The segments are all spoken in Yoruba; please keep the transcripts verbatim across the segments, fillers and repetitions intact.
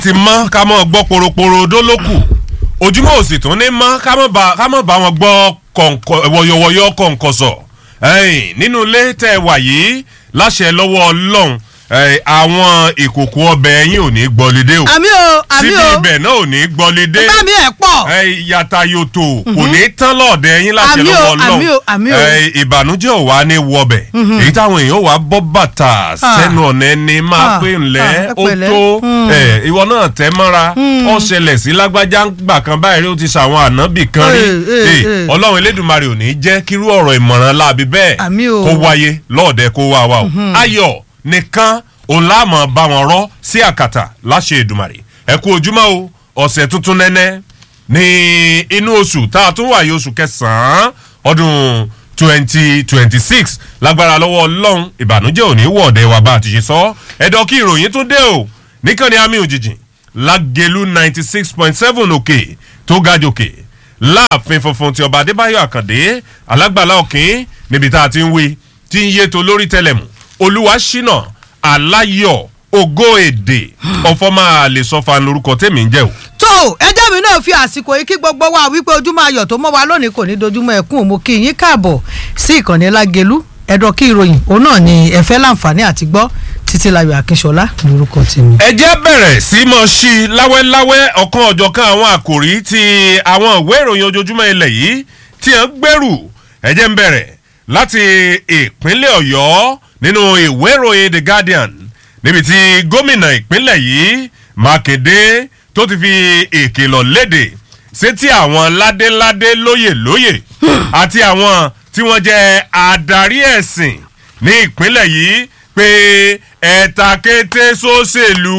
ti mọ́ ká mọ́ gbọ́ poroporo dólókù ojúmọ́ òsì tún ní mọ́ ká mọ́ bá wọn gbọ́ wọ̀yọ̀wọ̀yọ̀ kọ̀ǹkọ̀sọ̀ nínú ilé tẹ́ wà yìí láṣẹ lọ́wọ́ ọlọ́run àwọn ìkòkò ọbẹ̀ yín ò ní gbọ́lidé o àmì o àmì o síbi ibẹ̀ náà ò ní gbọ́lidé bá mi ẹ̀ pọ̀ yàtà yòtò kò ní tán lọ́ọ̀dẹ̀ yín láṣẹ lọ́wọ́ ọlọ́run ìbànújẹ́ ò wá ní wọbẹ̀ èyí táwọn èèyàn wà bọ́ bàtà sẹ́nu ọ̀nà ẹni máa pé ńlẹ́ ó tó ìwọ náà tẹ́ mọ́ra ó ṣẹlẹ̀ sí lágbájá gbà kan báyìí ó ti ṣàwọn ànábì kan rí ọlọ́run elédùnmarè ò ní jẹ́ kírú ọ̀rọ̀ ìmọ̀ràn láabi bẹ́ẹ̀ kó wáyé lọ́ọ̀dẹ̀ kó wá wa o ayọ̀ nìkan òun láàmú bá wọn rọ sí àkàtà láṣẹ Èdùmàrè ẹ kú ojúmọ́ o ọ̀sẹ̀ tuntun nẹ́nẹ́ ní inú oṣù tá a tún wà yìí oṣù kẹsàn-án ọdún twenty twenty six lágbára lọ́wọ́ ọlọ́run ìbànújẹ́ òní wọ̀ọ̀dẹ̀ wa bá a ti ṣe sọ ẹ̀dọ̀ kí ìròyìn tún dé o níkànnì àmì òjijì lágẹ̀lú ninety six point seven òkè tó ga jòkè láàfin funfun ti ọba Adébáyọ̀ Àkàndé alágbàlá òkín níbi tá a ti ń wí tí ń yé to lórí tẹlẹmù Olúwaṣínà Aláyọ̀ ògo èdè ọ̀fọ̀ máa lè sọ fa lórúkọ tèmi ń jẹ́ o. tó ẹjẹ́ mi náà fi àsìkò yìí kí gbogbo wa wípé ojúmọ́ ayọ̀ tó mọ́ wa lónìí kò ní dojúmọ́ ẹkún mo kí yín káàbọ̀ sí ìkànnì Lágelú ẹ̀dọ̀ kí ìròyìn òun náà ni ẹ fẹ́ láǹfààní àti gbọ́ Títílayọ̀ Akínṣọlá lórúkọ tèmi. ẹ jẹ́ bẹ̀rẹ̀ sí mọ́ sí láwẹ́láwẹ́ ọ̀kan ọ̀jọ̀kan àwọn àkòrí ti àwọn ìwé ìròyìn ojoojúmọ́ ilẹ̀ yìí tí ẹ ń gbèrú ẹ jẹ́ ń bẹ̀rẹ̀ láti ìpínlẹ̀ Ọ̀yọ́ nínú ìwé ìròyìn The Guardian níbi tí gómìnà ìpínlẹ̀ yìí Mákindé tó ti fi ìkìlọ̀ léde sétí àwọn ládéládé lóyè lóyè àti àwọn tí wọ́n jẹ́ adarí ẹ̀sìn ní ìpínlẹ̀ yìí pé ẹ̀ta kété sóṣèlú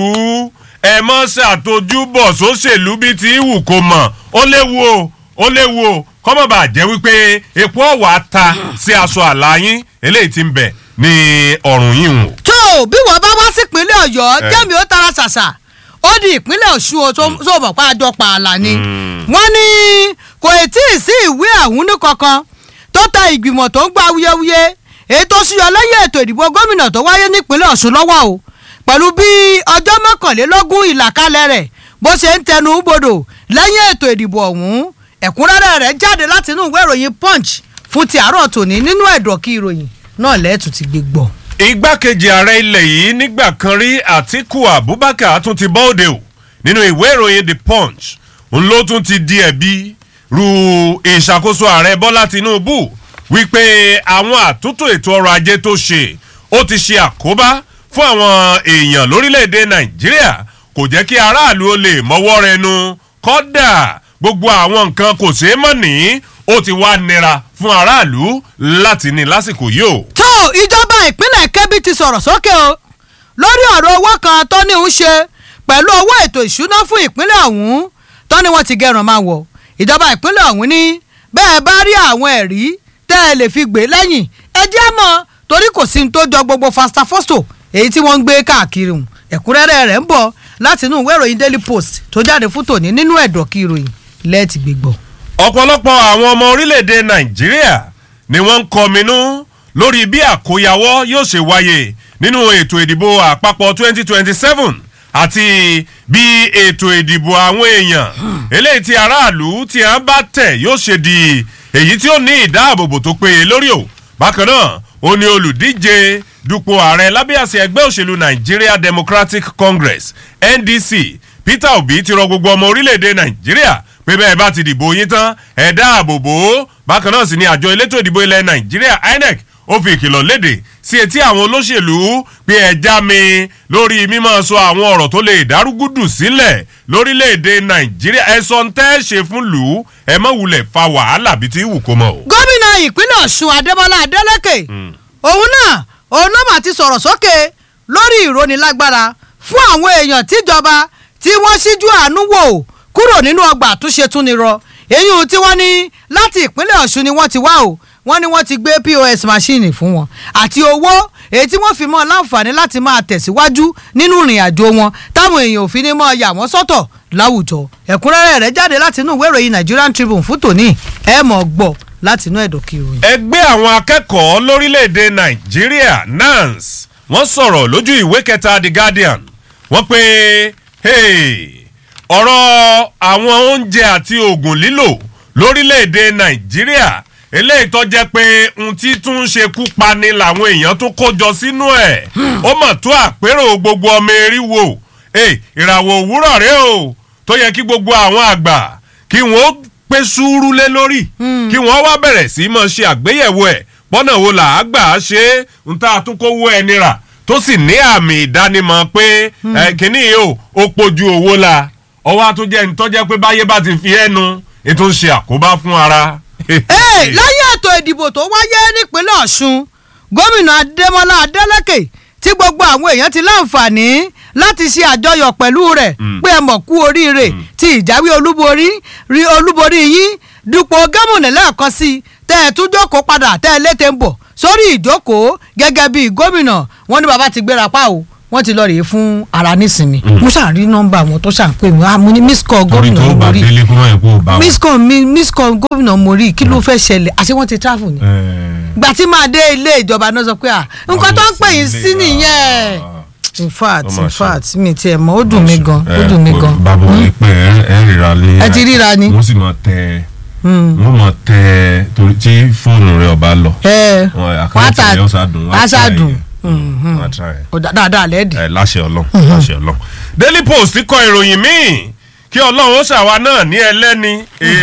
ẹ mọ́ ṣàtójúbọ̀ sóṣèlú bíi ti wù kó mọ̀ ó léwu o ó léwu o kọ́mọ̀ bá jẹ́ wípé epo ọ̀wà ta sí aṣọ àlàyé eléyìí ti ń bẹ̀ ní ọ̀rùn yìí hùn. tó bí wọ́n bá wá sí ìpínlẹ̀ Ọ̀yọ́ jẹ́mi ó tara ṣàṣà ó di ìpínlẹ̀ Ọ̀ṣun o tó mọ̀ pé àjọ pààlà ni wọ́n ní kò tí ì sí ìwé àwùnú kankan tó ta ìgbìmọ̀ tó ń gba awuyewuye èyí tó ṣúyọ lẹ́yìn ètò ìdìbò gómìnà tó wáyé nípínlẹ̀ Ọ̀ṣun lọ́wọ́ o pẹ̀lú bí ọjọ́ mọ́kànlélógún ìlàkalẹ̀ rẹ̀ bó ṣe ń tẹnu bodò lẹ́yìn ètò ìdìbò ọ̀hún ẹ̀kúnrẹ́rẹ́ rẹ̀ jáde láti inú ìwé ìròyìn Punch fún ti àárọ̀ tòní nínú ẹ̀dọ̀ kí ìròyìn náà lẹ́ẹ̀tù ti gbé gbọ́. igbákejì ààrẹ ilẹ̀ yìí nígbà kan rí Àtíkù Abubakar tún ti bọ́ òde o nínú ìwé ìròyìn The Punch òun ló tún ti di ẹ̀bi ru ìṣàkóso ààrẹ Bọ́lá Tinubu wípé àwọn àtúntò ètò ọrọ̀ ajé tó ṣe ó ti ṣe àkóbá fún àwọn èèyàn lórílẹ̀‐èdè Nàìjíríà kò jẹ́ kí aráàlú ó lè mọ́wọ́ rẹnu kódà gbogbo àwọn nǹkan kò ṣeé mọ̀ ní ó ti wá nira fún aráàlú láti ní lásìkò yìí o. tó ìjọba ìpínlẹ̀ Kebbi ti sọ̀rọ̀ sókè o lórí ọ̀rọ̀ owó kan tó ní ń ṣe pẹ̀lú owó ètò ìṣúná fún ìpínlẹ̀ ọ̀hún tó ní wọ́n ti gẹ̀ràn máa wọ̀ ìjọba ìpínlẹ̀ ọ̀hún ní bẹ́ẹ̀ bá rí àwọn ẹ̀rí tẹ́ ẹ lè fi gbé lẹ́yìn ẹ jẹ́ mọ́ torí kò sí ní tó jọ gbogbo fastafosto èyí tí wọ́n ń gbé káàkiri hùn ẹ̀kúnrẹ́rẹ́ rẹ̀ ń bọ̀ láti inú ìwé ìròyìn Daily Post tó jáde fún tòní nínú ẹ̀dọ̀ kí ìròyìn lẹ́ẹ̀tì gbégbọ́. ọ̀pọ̀lọpọ̀ àwọn ọmọ orílẹ̀-èdè Nàìjíríà ni wọ́n ń kọminú lórí bí àkóyawọ́ yóò ṣe wáyé nínú ètò ìdìbò àpapọ̀ twenty twenty seven àti bí ètò ìdìbò àwọn èèyàn eléyìí tí aráàlú tí a bá tẹ̀ yóò ṣe di èyí tí ó ní ìdáàbòbò tó péye lórí o bákan náà ó ní olùdíje dupò ààrẹ lábẹ́ àsíá ẹgbẹ́ òṣèlú Nigeria Democratic Congress N D C Peter Obi ti rọ gbogbo ọmọ orílẹ̀-èdè Nàìjíríà pé bẹ́ẹ̀ bá ti dìbò yín tán ẹ dáàbò bò ó bákan náà sì ni àjọ elétò ìdìbò ilẹ̀ Nàìjíríà I N E C ó fi ìkìlọ̀ léde sí etí àwọn olóṣèlú pé ẹ já mi lórí mímọ́ sọ àwọn ọ̀rọ̀ tó lè dárúgúdù sílẹ̀ lórílẹ̀‐èdè Nàìjíríà ẹ sọ ń tẹ́ ṣe fún lù ú ẹ má wulẹ̀ fa wàhálà bíi ti wù kó mọ́ o. gómìnà ìpínlẹ̀ Ọ̀ṣun Adébọ́lá Adélékè òun náà òun náà mà ti sọ̀rọ̀ sókè lórí ìrónilágbára fún àwọn èèyàn tíjọba tí wọ́n ṣíjú àánú wò kúrò nínú ọgbà àtúnṣe tún ni rọ èyí tí wọ́n ní láti ìpínlẹ̀ Ọ̀ṣun ni wọ́n ti wá o wọ́n ní wọ́n ti gbé P O S machine fún wọn àti owó èyí tí wọ́n fi mọ́ láǹfààní láti máa tẹ̀síwájú nínú ìrìn àjò wọn táwọn èèyàn ò fi ní mọ́ yà wọ́n sọ́tọ̀ láwùjọ ẹ̀kúnrẹ́rẹ́ rẹ̀ jáde láti inú ìwé ìròyìn Nigerian Tribune fún tòní ẹ̀ mọ̀ gbọ́ láti inú ẹ̀dọ̀kì ìròyìn. ẹgbẹ́ àwọn akẹ́kọ̀ọ́ lórílẹ̀‐èdè Nàìjíríà N A N S wọ́n sọ̀rọ̀ lójú ìwé kẹta The Guardian wọ́n pé ọ̀rọ̀ àwọn oúnjẹ àti oògùn lílò lórílẹ̀‐èdè nàìjíríà eléyìí tó jẹ́ pé ohun tí tún ń ṣekú pani làwọn èèyàn tún kó jọ sínú ẹ̀ ó mọ̀ tó àpérò gbogbo ọmọ eriwo ìràwọ̀ òwúrọ̀ rẹ o tó yẹ kí gbogbo àwọn àgbà kí wọ́n pé sùúrù lé lórí kí wọ́n wá bẹ̀rẹ̀ sí mọ̀ ṣe àgbéyẹ̀wò ẹ̀ pọ́nà wo là á gbà á ṣe é ń tá a tún kówó ẹni rà tó sì ní àmì ìdánimọ̀ pé kínní yìí o ó pojú owó la ọwọ́ àtúnjẹ́ ní tọ́jẹ́ pé báyé bá ti fi ẹnu ètò ń ṣe àkóbá fún ara. láyé ètò ìdìbò tó wáyé nípínlẹ̀ ọ̀ṣun gómìnà adémọlá adélèké tí gbogbo àwọn èèyàn ti láǹfààní láti ṣe àjọyọ̀ pẹ̀lú rẹ̀ pé ẹ mọ̀ kú oríire tí ìjáwé olúborí rí olúborí yín dupò gómìnà lẹ́ẹ̀kan sí i tẹ́ ẹ tún jókòó padà tẹ́ ẹ létè ń bọ̀ sórí ìjókòó gẹ́gẹ́ bíi gómìnà wọn ní bàbá ti gbéra pa o wọ́n ti lọ rèé fún ara nísìnyí mo ṣáà rí nọ́mbà wọn tó ṣáà ń pè mí mo ní miss call gómìnà mo rí miss call miss call gómìnà mo rí kí ló fẹ́ ṣẹlẹ̀ àṣé wọ́n ti travel ni gbà tí máa dé ilé ìjọba náà sọ pé à nǹkan tó ń pè yín sí nìyẹn in fact in fact mi tiẹ̀ mọ̀ ó dùn mí gan ó dùn mí gan. bàbá òní pé ẹ ríra ní ẹ ti ríra ni wọ́n sì máa tẹ wọ́n máa tẹ torí tí fóònù rẹ ọba lọ àkáǹtì rẹ ọ̀sàdùn ọ̀sàdùn dáadáa lẹ́ẹ̀dì. ẹ láṣẹ ọlọ́run láṣẹ ọlọ́run. Daily Post kọ ìròyìn míì kí ọlọ́run ó ṣàwa náà ní ẹlẹ́ni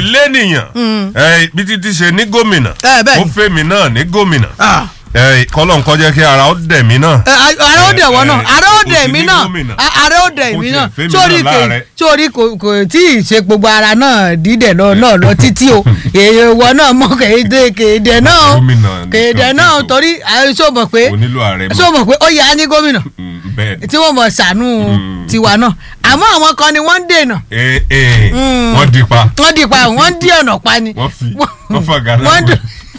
èlénìyàn bí títí ṣe ní gómìnà ó fẹ́mi náà ní gómìnà kọ́lọ́n kọjá kí ara ó dẹ̀ mí náà. ara ó dẹ̀ wọ́n náà ara ó dẹ̀ mí náà ara ó dẹ̀ mí náà sórí kò sórí kò tí ì ṣe gbogbo ara náà dídẹ̀ lọ náà lọ títí o èèwọ̀ náà mọ kéde kéde náà kéde náà torí ṣó mọ̀ pé ṣó mọ̀ pé ó yà á ní gómìnà tí wọ́n mọ̀ ṣàánú tiwa náà àmọ́ àwọn kan ni wọ́n ń dènà. wọ́n di pa. wọ́n di pa wọ́n ń dí ọ̀nà pa ni. wọ́n fi wọ́n fa gàdá wọ́n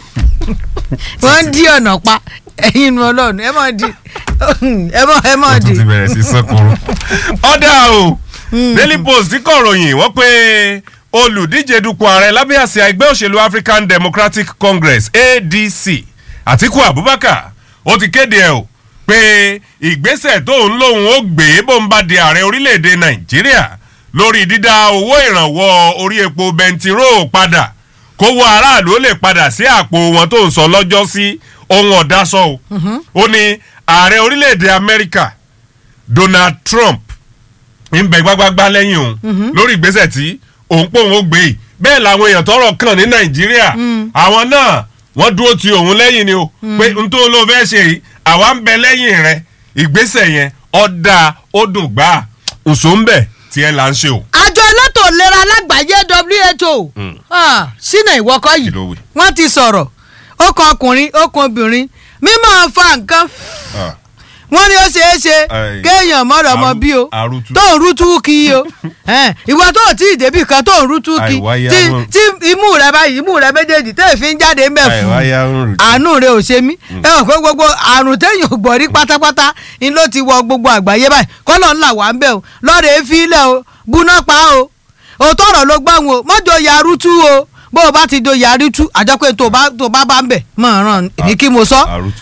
wọ́n ń dí ọ̀nà pa ẹ̀yin inú ọlọ́run ẹ mọ̀ di ẹ mọ̀ ẹ mọ̀ di. wọ́n tún ti bẹ̀rẹ̀ sí sọ́kùnrin. ọ̀dà o Daily Post kọ ròyìn wọ́n pé olùdíje dupò ààrẹ lábẹ́ àsíá ẹgbẹ́ òṣèlú African Democratic Congress A D C Atiku Abubakar ó ti kéde ẹ̀ o pé ìgbésẹ̀ tóun lòun ó gbé bó ń bá di ààrẹ orílẹ̀-èdè Nàìjíríà lórí dídá owó ìrànwọ́ orí epo bẹntiró padà kówó aráàlú ó lè padà sí àpò wọn tó ń sọ lọ́jọ́ sí ohun ọ̀dásọ́ o. ó ní ààrẹ orílẹ̀-èdè Amẹ́ríkà Donald Trump ń bẹ gbágbágbá lẹ́yìn òun lórí ìgbésẹ̀ tí òun pòun ó gbé yìí bẹ́ẹ̀ làwọn èèyàn tọ́rọ̀ kàn ní Nàìjíríà àwọn náà wọ́n dúró ti òun lẹ́yìn ni o pé n tó ló fẹ́ ṣe yìí àwa ń bẹ lẹ́yìn rẹ̀ ìgbésẹ̀ yẹn ọ̀dà ó dùn gbà òṣò ń bẹ̀ tí ẹ là ń ṣe o. àjọ elétò ìlera alágbàáyé W H O sínú ìwọ́kọ́ yìí wọ́n ti sọ̀rọ̀ ó kan ọkùnrin ó kan obìnrin mímọ́ fa nǹkan wọ́n ní ó ṣeé ṣe kéèyàn mọ́rọ̀ ọmọ bí o tó ń rútú kí o ìwọ tó tí ì débì kan tó ń rútú kí tí imú rẹ báyìí imú rẹ méjèèjì tẹ́ ẹ̀ fi ń jáde ń bẹ̀ fún àánú rẹ ò ṣe mí ẹ hàn pé gbogbo àrùn téèyàn ò gbọ́ rí pátápátá ni ló ti wọ gbogbo àgbáyé báyìí kọ́lọ̀ ńlá wà ń bẹ̀ o lọ́ọ̀rẹ́ fi ilẹ̀ o buná pa o òótọ́ ọ̀rọ̀ ló gbá wọn o mọ́jọ ya rútú o bó o bá ti do yàrá tú àjọpẹ́ tó bá tó bá bá ń bẹ̀ mọ̀ ràn èmi kí mo sọ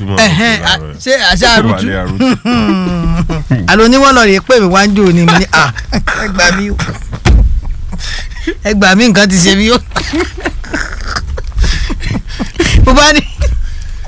ṣé àṣà àrùtú àlọ́ oníwọ̀n lọ rèé pè mí wá ń jò ní mi ní à ẹ gbà mí o ẹ gbà mí nǹkan ti ṣe mí o mo bá ní.